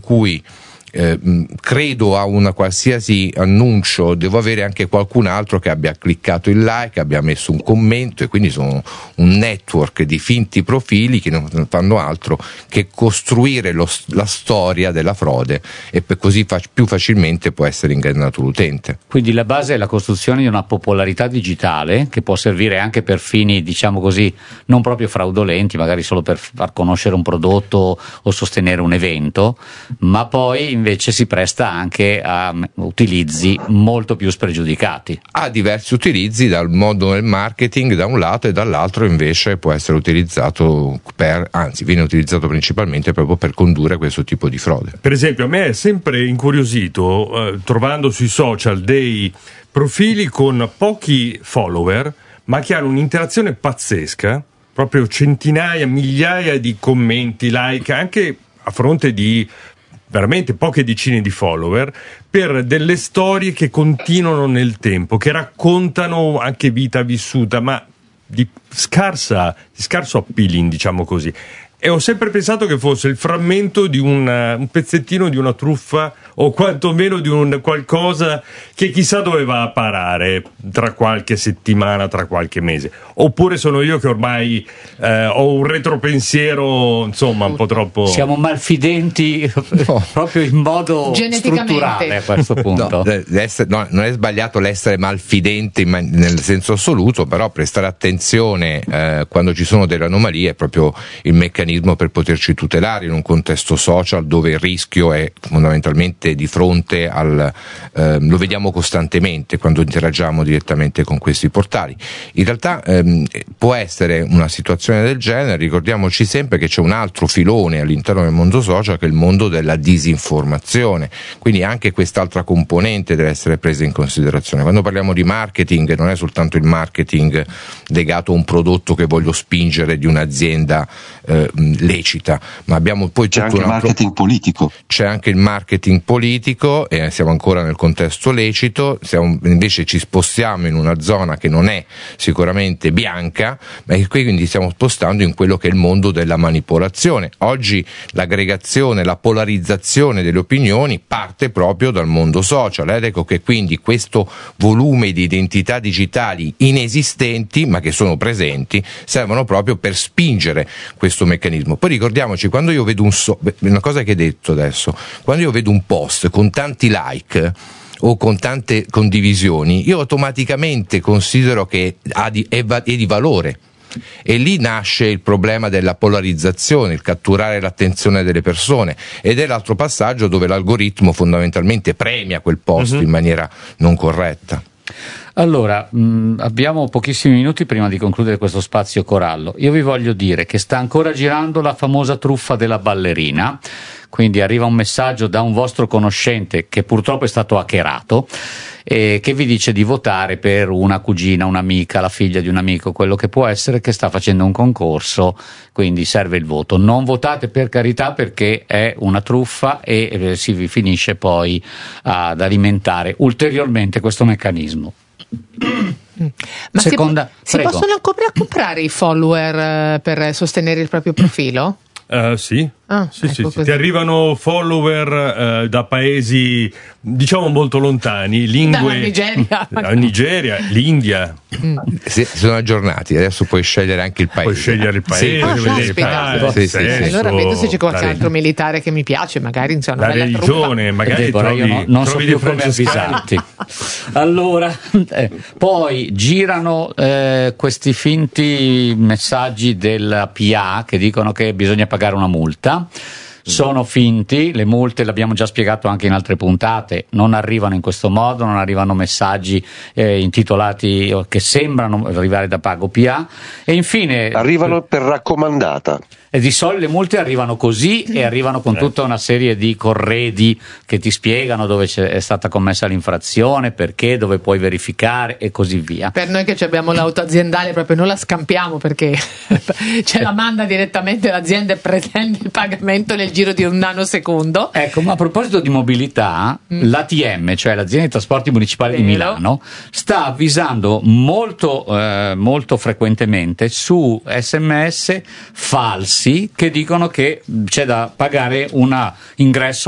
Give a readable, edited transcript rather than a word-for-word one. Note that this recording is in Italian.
cui credo a una qualsiasi annuncio, devo avere anche qualcun altro che abbia cliccato il like, abbia messo un commento, e quindi sono un network di finti profili che non fanno altro che costruire la storia della frode, e per così più facilmente può essere ingannato l'utente. Quindi la base è la costruzione di una popolarità digitale che può servire anche per fini, diciamo così, non proprio fraudolenti, magari solo per far conoscere un prodotto o sostenere un evento, ma poi invece si presta anche a utilizzi molto più spregiudicati. Ha diversi utilizzi, dal modo del marketing da un lato, e dall'altro invece può essere utilizzato viene utilizzato principalmente proprio per condurre questo tipo di frode. Per esempio, a me è sempre incuriosito trovando sui social dei profili con pochi follower ma che hanno un'interazione pazzesca, proprio centinaia, migliaia di commenti, like, anche a fronte di veramente poche decine di follower, per delle storie che continuano nel tempo, che raccontano anche vita vissuta, ma di scarso appealing, diciamo così. E ho sempre pensato che fosse il frammento di un pezzettino di una truffa, o quantomeno di un qualcosa che chissà doveva apparare tra qualche settimana, tra qualche mese. Oppure sono io che ormai ho un retropensiero, insomma, un po' troppo... Siamo malfidenti proprio in modo strutturale a questo punto. No, non è sbagliato l'essere malfidente nel senso assoluto, però prestare attenzione quando ci sono delle anomalie è proprio il meccanismo per poterci tutelare in un contesto social dove il rischio è fondamentalmente di fronte lo vediamo costantemente quando interagiamo direttamente con questi portali. In realtà può essere una situazione del genere. Ricordiamoci sempre che c'è un altro filone all'interno del mondo social, che è il mondo della disinformazione, quindi anche quest'altra componente deve essere presa in considerazione. Quando parliamo di marketing non è soltanto il marketing legato a un prodotto che voglio spingere di un'azienda lecita, ma abbiamo poi c'è anche il marketing politico. C'è anche il marketing politico, e siamo ancora nel contesto lecito. Invece ci spostiamo in una zona che non è sicuramente bianca, ma quindi stiamo spostando in quello che è il mondo della manipolazione. Oggi l'aggregazione, la polarizzazione delle opinioni parte proprio dal mondo social, ed ecco che quindi questo volume di identità digitali inesistenti ma che sono presenti servono proprio per spingere questo meccanismo. Poi ricordiamoci, quando io vedo una cosa che hai detto adesso, quando io vedo un post con tanti like o con tante condivisioni, io automaticamente considero che è di valore. E lì nasce il problema della polarizzazione, il catturare l'attenzione delle persone, ed è l'altro passaggio dove l'algoritmo fondamentalmente premia quel post in maniera non corretta. Allora, abbiamo pochissimi minuti prima di concludere questo spazio corallo. Io vi voglio dire che sta ancora girando la famosa truffa della ballerina, quindi arriva un messaggio da un vostro conoscente che purtroppo è stato hackerato, che vi dice di votare per una cugina, un'amica, la figlia di un amico, quello che può essere, che sta facendo un concorso, quindi serve il voto. Non votate, per carità, perché è una truffa e si finisce poi ad alimentare ulteriormente questo meccanismo. Ma si possono ancora comprare i follower per sostenere il proprio profilo? Sì. Sì. Così. Ti arrivano follower da paesi, diciamo, molto lontani, lingue da Nigeria, l'India. Si sono aggiornati, adesso puoi scegliere anche il paese. Puoi scegliere il paese, sì. Allora vedo se c'è qualche altro militare che mi piace, magari insomma, la religione, magari non so più come avvisarti. Allora, poi girano questi finti messaggi della PA che dicono che bisogna pagare una multa. Sono finti, le multe, l'abbiamo già spiegato anche in altre puntate, non arrivano in questo modo, non arrivano messaggi intitolati che sembrano arrivare da Pago PA, e infine arrivano per raccomandata. E di solito le multe arrivano così, e arrivano con tutta una serie di corredi che ti spiegano dove è stata commessa l'infrazione, perché, dove puoi verificare e così via. Per noi che abbiamo l'auto aziendale proprio non la scampiamo, perché ce la manda direttamente l'azienda e pretende il pagamento nel giro di un nanosecondo. Ecco, ma a proposito di mobilità, l'ATM, cioè l'azienda di trasporti municipali di Milano, sta avvisando molto frequentemente su SMS falsi che dicono che c'è da pagare un ingresso